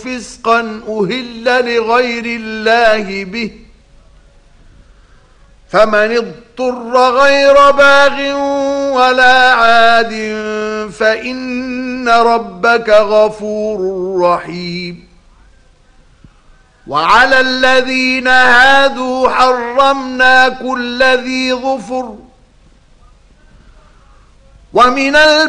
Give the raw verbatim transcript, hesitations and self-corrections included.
فسقا أهل لغير الله به فمن اضطر غير باغ ولا عاد فإن ربك غفور رحيم. وعلى الذين هادوا حرمنا كل ذي ظفر ومن